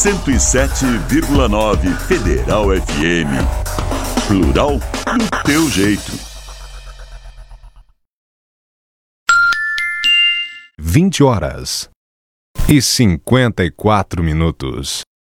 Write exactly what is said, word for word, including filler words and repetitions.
cento e sete vírgula nove Federal F M. Plural do teu jeito. vinte horas e cinquenta e quatro minutos.